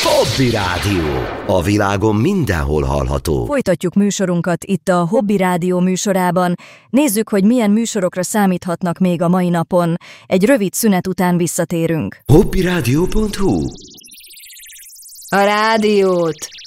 Hobby Rádió. A világon mindenhol hallható. Folytatjuk műsorunkat itt a Hobby Rádió műsorában. Nézzük, hogy milyen műsorokra számíthatnak még a mai napon. Egy rövid szünet után visszatérünk. hobbyradio.hu. A rádiót